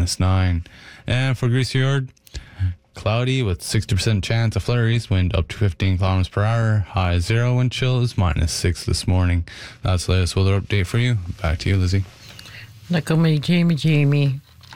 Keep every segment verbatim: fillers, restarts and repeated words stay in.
minus nine. And for Greasy Yard, cloudy with sixty percent chance of flurries, wind up to fifteen kilometers per hour, high zero, wind chill is minus six this morning. That's the latest weather update for you. Back to you, Lizzie. Look at me, Jamie, Jamie.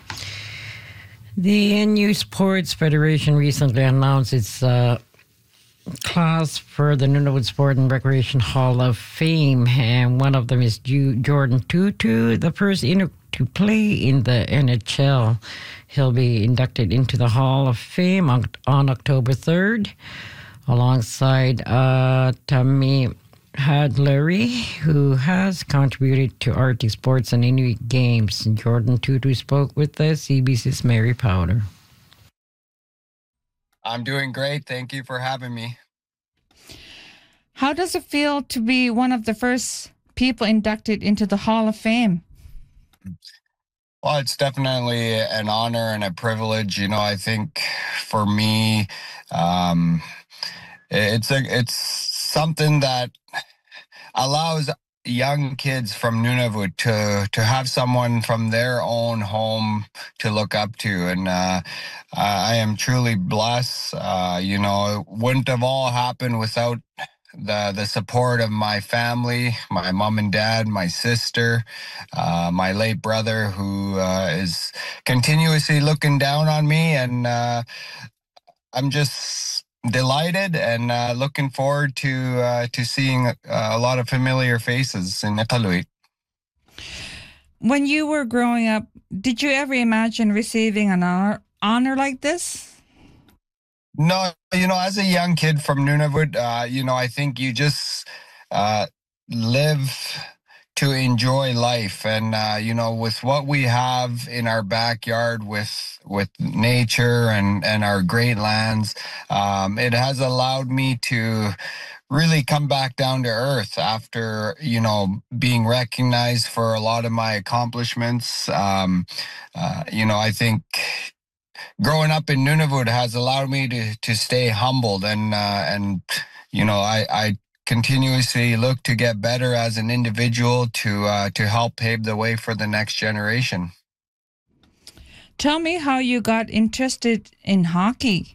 The N U Sports Federation recently announced its uh, class for the Nunavut Sport and Recreation Hall of Fame, and one of them is Jordan Tootoo, the first Inuk to play in the N H L. He'll be inducted into the Hall of Fame on, on October third, alongside uh, Tammy Hadlery, who has contributed to Arctic Sports and Inuit Games. Jordan Tootoo spoke with the C B C's Mary Powder. I'm doing great. Thank you for having me. How does it feel to be one of the first people inducted into the Hall of Fame? Well, it's definitely an honor and a privilege. You know, I think for me, um, it's a, it's something that allows young kids from Nunavut to to have someone from their own home to look up to, and uh, I am truly blessed. Uh, you know, it wouldn't have all happened without the the support of my family, my mom and dad, my sister, uh, my late brother, who uh, is continuously looking down on me, and uh, I'm just delighted and uh, looking forward to uh, to seeing uh, a lot of familiar faces in Iqaluit. When you were growing up, did you ever imagine receiving an honor, honor like this? No, you know, as a young kid from Nunavut, uh, you know, I think you just uh, live to enjoy life, and uh, you know, with what we have in our backyard, with with nature and and our great lands, um, it has allowed me to really come back down to earth after, you know, being recognized for a lot of my accomplishments. Um, uh, you know, I think growing up in Nunavut has allowed me to to stay humbled, and uh, and you know, I I continuously look to get better as an individual to uh, to help pave the way for the next generation. Tell me how you got interested in hockey.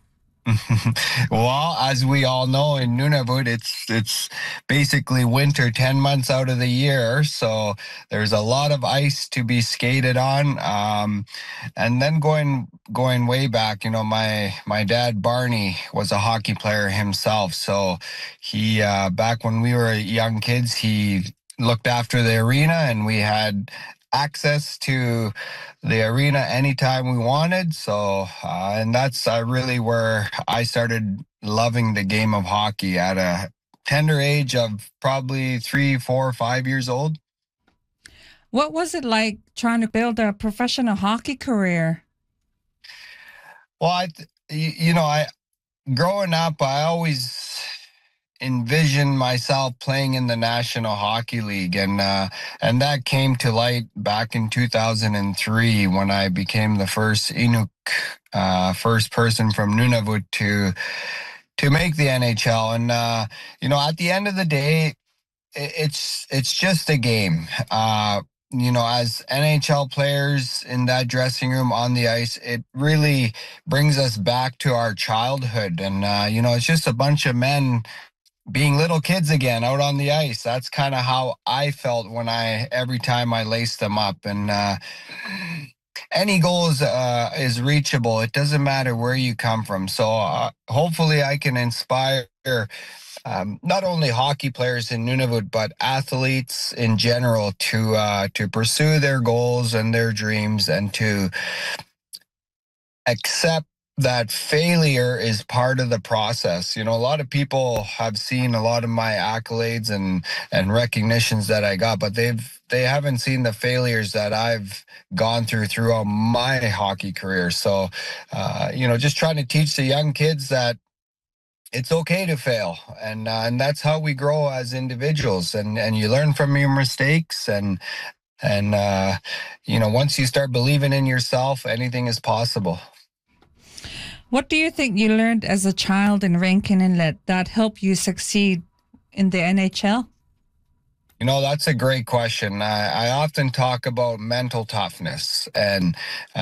Well, as we all know, in Nunavut, it's it's basically winter ten months out of the year, so there's a lot of ice to be skated on. Um, and then going going way back, you know, my my dad Barney was a hockey player himself, so he uh, back when we were young kids, he looked after the arena, and we had access to the arena anytime we wanted. So, uh, and that's uh, really where I started loving the game of hockey at a tender age of probably three, four, five years old. What was it like trying to build a professional hockey career? Well, I, you know, I, growing up, I always envisioned myself playing in the National Hockey League, and uh, and that came to light back in two thousand three when I became the first Inuk, uh, first person from Nunavut to to make the N H L. And uh, you know, at the end of the day, it's it's just a game. Uh, you know, as N H L players in that dressing room on the ice, it really brings us back to our childhood, and uh, you know, it's just a bunch of men being little kids again out on the ice. That's kind of how I felt when I every time I laced them up. And uh, any goal is uh, is reachable. It doesn't matter where you come from. So uh, hopefully I can inspire um, not only hockey players in Nunavut, but athletes in general to uh, to pursue their goals and their dreams, and to accept that failure is part of the process. You know, a lot of people have seen a lot of my accolades and and recognitions that I got, but they've they haven't seen the failures that I've gone through throughout my hockey career. So, uh, you know, just trying to teach the young kids that it's okay to fail, and uh, and that's how we grow as individuals, and and you learn from your mistakes, and and uh, you know, once you start believing in yourself, anything is possible. What do you think you learned as a child in Rankin Inlet that helped you succeed in the N H L? You know, that's a great question. I, I often talk about mental toughness, and